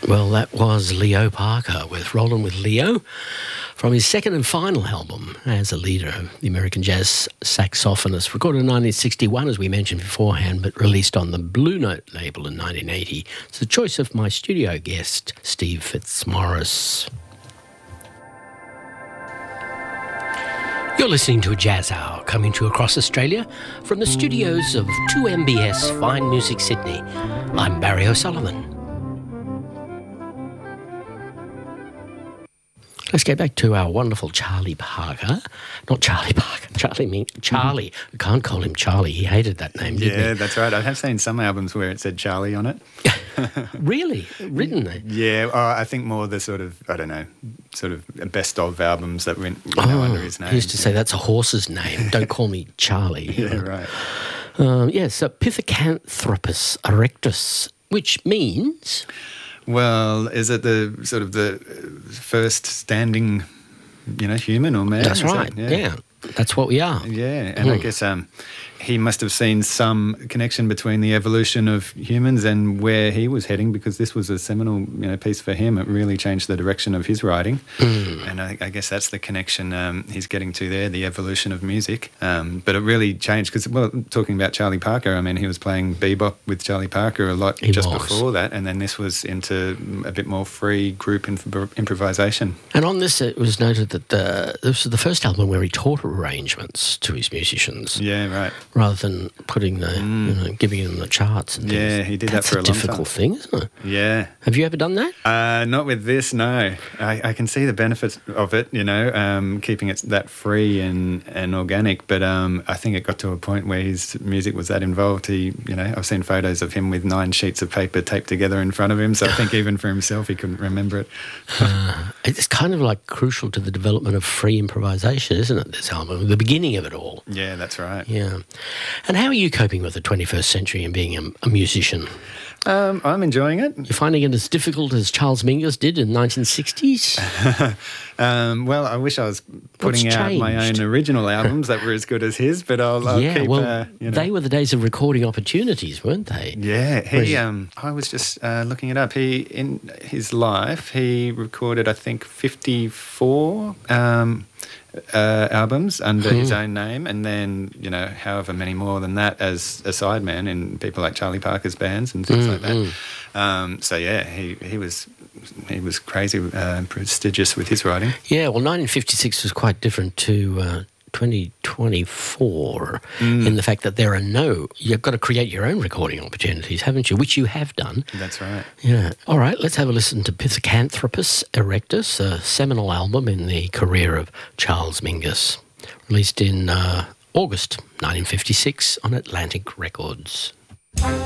Well, that was Leo Parker with Rollin' with Leo from his second and final album as a leader of the American jazz saxophonist, recorded in 1961, as we mentioned beforehand, but released on the Blue Note label in 1980. It's the choice of my studio guest, Steve Fitzmaurice. You're listening to a Jazz Hour coming to you across Australia from the studios of 2MBS Fine Music Sydney. I'm Barry O'Sullivan. Let's get back to our wonderful Charlie Parker. Not Charlie Parker, Charlie. We can't call him Charlie. He hated that name, didn't he? Yeah, that's right. I have seen some albums where it said Charlie on it. Really? Written there? Yeah, I think more the sort of best of albums that went under his name. He used to say, that's a horse's name. Don't call me Charlie. Yeah, right. So Pithecanthropus erectus, which means... Well, is it the sort of the first standing, human or man? That's right. Yeah. That's what we are. Yeah, and I guess he must have seen some connection between the evolution of humans and where he was heading, because this was a seminal, piece for him. It really changed the direction of his writing, and I guess that's the connection he's getting to there, the evolution of music. But it really changed because, talking about Charlie Parker, I mean, he was playing bebop with Charlie Parker a lot before that, and then this was into a bit more free group improvisation. And on this, it was noted that this was the first album where he taught arrangements to his musicians. Yeah, right. Rather than putting giving them the charts and things. Yeah, he did that for a long time. That's a difficult thing, isn't it? Yeah. Have you ever done that? Not with this, no. I can see the benefits of it, keeping it that free and organic, but I think it got to a point where his music was that involved. I've seen photos of him with 9 sheets of paper taped together in front of him, so I think even for himself he couldn't remember it. It's kind of like crucial to the development of free improvisation, isn't it, this album? The beginning of it all. Yeah, that's right. Yeah. And how are you coping with the 21st century and being a musician? I'm enjoying it. You're finding it as difficult as Charles Mingus did in the 1960s? Well, I wish I was putting out my own original albums that were as good as his, but I'll keep... they were the days of recording opportunities, weren't they? Yeah, I was just looking it up. In his life, he recorded, I think, 54 albums under his own name, and then however many more than that as a sideman in people like Charlie Parker's bands and things like that. So yeah, he was crazy prestigious with his writing. Yeah, well, 1956 was quite different to 2024 in the fact that you've got to create your own recording opportunities, haven't you? Which you have done. That's right. Yeah. All right, let's have a listen to Pithecanthropus erectus, a seminal album in the career of Charles Mingus, released in August 1956 on Atlantic Records.